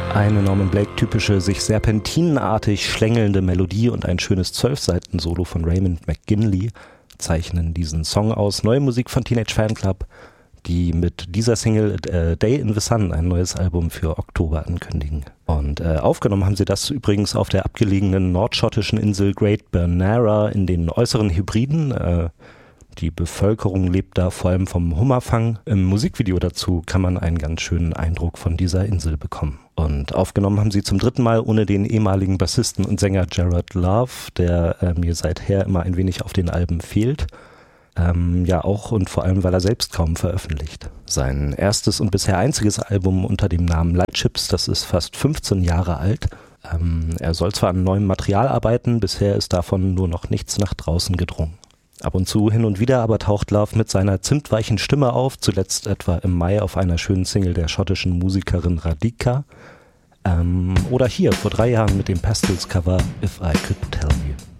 Eine Norman Blake-typische, sich serpentinenartig schlängelnde Melodie und ein schönes 12-Seiten-Solo von Raymond McGinley zeichnen diesen Song aus. Neue Musik von Teenage Fanclub, die mit dieser Single Day in the Sun ein neues Album für Oktober ankündigen. Und aufgenommen haben sie das übrigens auf der abgelegenen nordschottischen Insel Great Bernera in den äußeren Hebriden. Die Bevölkerung lebt da vor allem vom Hummerfang. Im Musikvideo dazu kann man einen ganz schönen Eindruck von dieser Insel bekommen. Und aufgenommen haben sie zum 3. Mal ohne den ehemaligen Bassisten und Sänger Jared Love, der mir seither immer ein wenig auf den Alben fehlt. Ja, auch und vor allem, weil er selbst kaum veröffentlicht. Sein erstes und bisher einziges Album unter dem Namen Lightships, das ist fast 15 Jahre alt. Er soll zwar an neuem Material arbeiten, bisher ist davon nur noch nichts nach draußen gedrungen. Ab und zu hin und wieder aber taucht Love mit seiner zimtweichen Stimme auf, zuletzt etwa im Mai auf einer schönen Single der schottischen Musikerin Radhika. Oder hier vor 3 Jahren mit dem Pastels-Cover If I Could Tell You.